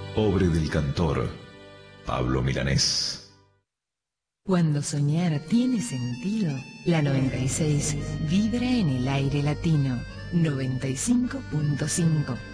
Obra del cantor Pablo Milanés. Cuando soñar tiene sentido, la 96 vibra en el aire latino. 95.5